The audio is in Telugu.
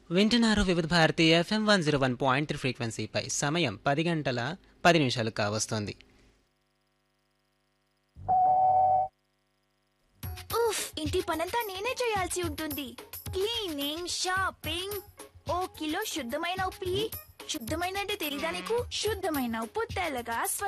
వింటున్నారు వివిధ భారతి ఎఫ్ఎం 101.3 ఫ్రీక్వెన్సీపై సమయం 10 గంటల 10 నిమిషాలు కావస్తోంది. ఉఫ్, ఇంటి పనంతా నేనే చేయాల్సి ఉంటుంది. క్లీనింగ్, షాపింగ్, ఓ కిలో శుద్ధమైన ఉప్పు ఇయ్యి. శుద్ధమైన అంటే తెలీదా నీకు? శుద్ధమైన ఉప్పు తెల్లగా